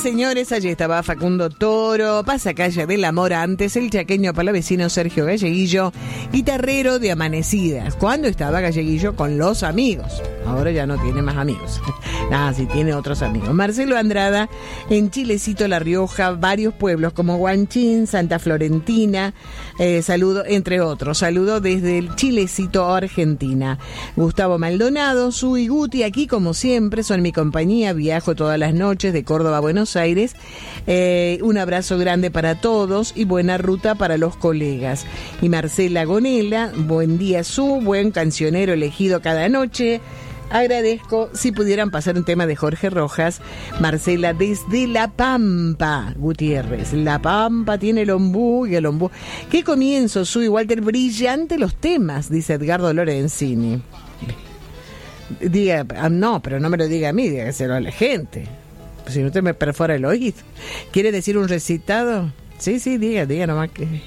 señores, allí estaba Facundo Toro, Pasacalle del Amor antes, el chaqueño palavecino Sergio Galleguillo, guitarrero de Amanecidas, cuando estaba Galleguillo con los amigos. Ahora ya no tiene más amigos. Nada, sí tiene otros amigos. Marcelo Andrada, en Chilecito, La Rioja, varios pueblos como Huanchín, Santa Florentina, saludo, entre otros. Saludo desde el Chilecito, Argentina. Gustavo Maldonado, Su y Guti, aquí como siempre, son mi compañía, viajo todas las noches de Córdoba a Buenos Aires. Un abrazo grande para todos y buena ruta para los colegas. Y Marcela Gonela, buen día Su, buen cancionero elegido cada noche. Agradezco si pudieran pasar un tema de Jorge Rojas. Marcela desde La Pampa, Gutiérrez. La Pampa tiene el ombú y el ombú. ¿Qué comienzo, Su y Walter? Brillante los temas, dice Edgardo Lorenzini. Diga, no, pero no me lo diga a mí, dígaselo a la gente. Si no te me perfora el oído. ¿Quiere decir un recitado? Sí, diga nomás que...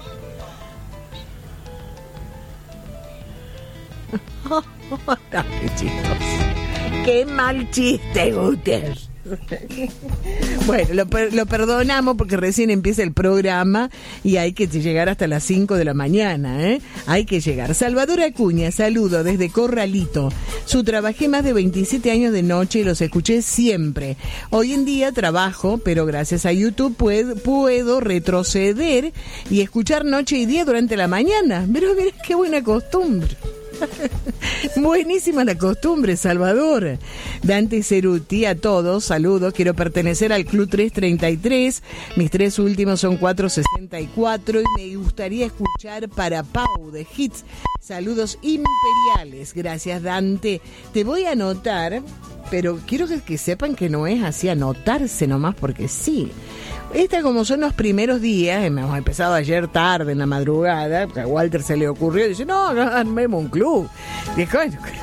Dale, chicos. Qué mal chiste, Gutiérrez. Bueno, lo perdonamos porque recién empieza el programa y hay que llegar hasta las 5 de la mañana, ¿eh? Hay que llegar. Salvador Acuña, saludo desde Corralito. Trabajé más de 27 años de noche y los escuché siempre. Hoy en día trabajo, pero gracias a YouTube puedo retroceder y escuchar noche y día durante la mañana. Pero mira qué buena costumbre. Buenísima la costumbre, Salvador. Dante Ceruti, a todos, saludos. Quiero pertenecer al Club 333. Mis 3 últimos son 464 y me gustaría escuchar para Pau de Hits. Saludos imperiales. Gracias, Dante. Te voy a anotar, pero quiero que sepan que no es así anotarse nomás porque sí. Como son los primeros días, hemos empezado ayer tarde en la madrugada, a Walter se le ocurrió y dice, no, armemos un club. Dijo,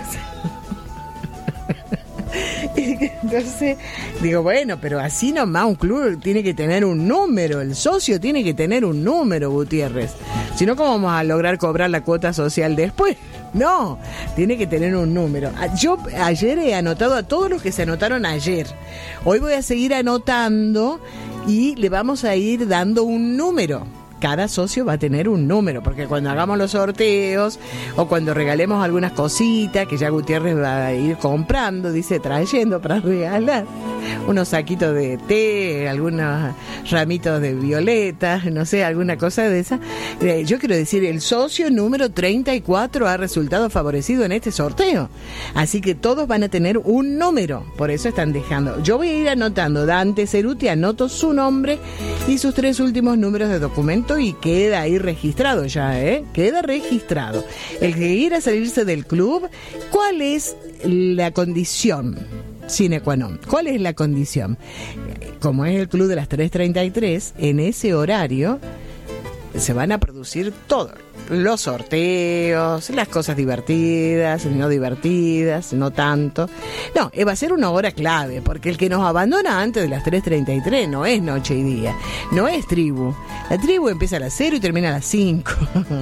entonces, digo, bueno, pero así nomás un club tiene que tener un número, el socio tiene que tener un número, Gutiérrez. Si no, ¿cómo vamos a lograr cobrar la cuota social después? No, tiene que tener un número. Yo ayer he anotado a todos los que se anotaron ayer. Hoy voy a seguir anotando y le vamos a ir dando un número. Cada socio va a tener un número, porque cuando hagamos los sorteos o cuando regalemos algunas cositas que ya Gutiérrez va a ir comprando, dice, trayendo para regalar, unos saquitos de té, algunos ramitos de violetas, no sé, alguna cosa de esa. Yo quiero decir, el socio número 34 ha resultado favorecido en este sorteo. Así que todos van a tener un número, por eso están dejando. Yo voy a ir anotando, Dante Ceruti, anoto su nombre y sus 3 últimos números de documento y queda ahí registrado ya, queda registrado. El que quiera salirse del club, ¿cuál es la condición sine qua non? ¿Cuál es la condición? Como es el club de las 3:33, en ese horario se van a producir todo. Los sorteos, las cosas divertidas, no divertidas, no tanto. No, va a ser una hora clave, porque el que nos abandona antes de las 3:33 no es noche y día, no es tribu. La tribu empieza a las 0 y termina a las 5.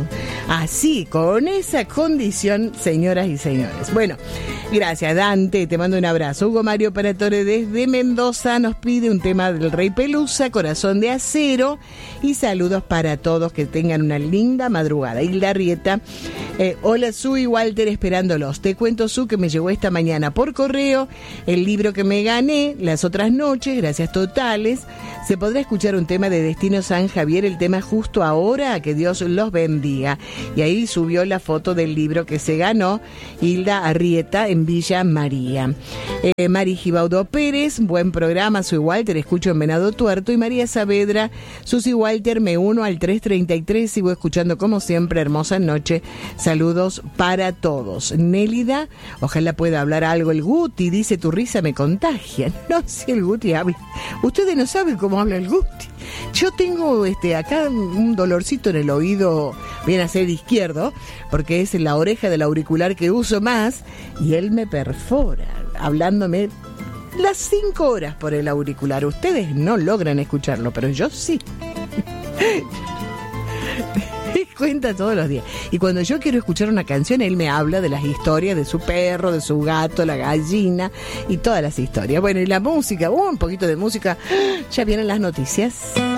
Así, con esa condición, señoras y señores. Bueno, gracias, Dante, te mando un abrazo. Hugo Mario Paratore desde Mendoza nos pide un tema del Rey Pelusa, Corazón de Acero, y saludos para todos, que tengan una linda madrugada. Hilda Rieta, hola Su y Walter, esperándolos. Te cuento, Su, que me llegó esta mañana por correo el libro que me gané las otras noches, gracias totales. Se podrá escuchar un tema de Destino San Javier, el tema Justo Ahora, que Dios los bendiga. Y ahí subió la foto del libro que se ganó Hilda Arrieta en Villa María. Mari Gibaudo Pérez, buen programa, Su y Walter, escucho en Venado Tuerto. Y María Saavedra, Susi Walter, me uno al 3:33, sigo escuchando como siempre, hermosa noche, saludos para todos. Nélida, ojalá pueda hablar algo el Guti, dice, tu risa me contagia. No, si el Guti habla, ustedes no saben cómo habla el Guti. Yo tengo acá un dolorcito en el oído, viene a ser izquierdo, porque es la oreja del auricular que uso más, y él me perfora, hablándome las 5 horas por el auricular. Ustedes no logran escucharlo, pero yo sí. cuenta todos los días. Y cuando yo quiero escuchar una canción, él me habla de las historias de su perro, de su gato, la gallina y todas las historias. Bueno, y la música, un poquito de música. Ya vienen las noticias.